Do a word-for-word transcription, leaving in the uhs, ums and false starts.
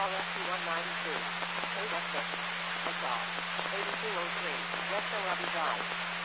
R S T one ninety-two. eight F six. S R. eighty-two oh three. West O'Abbey Drive.